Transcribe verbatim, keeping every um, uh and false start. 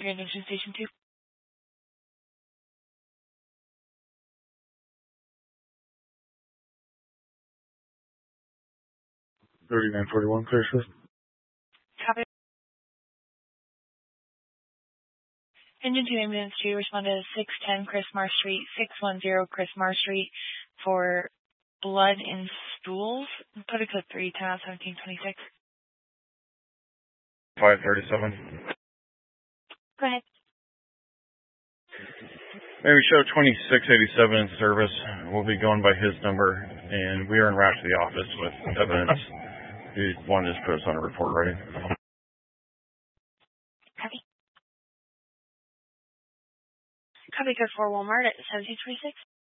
Grand Junction Station two. thirty-nine forty-one, clear system. Copy. Engine two ambulance two, respond to six ten Chrismar Street, six one zero Chrismar Street for blood in stools. Put a code three, ten out seventeen twenty-six. five thirty-seven. Go ahead. Maybe show twenty-six eighty-seven in service. We'll be going by his number, and we are en route to the office with evidence. He wanted to put us on a report writing. Copy. Copy code for Walmart at seventeen twenty-six.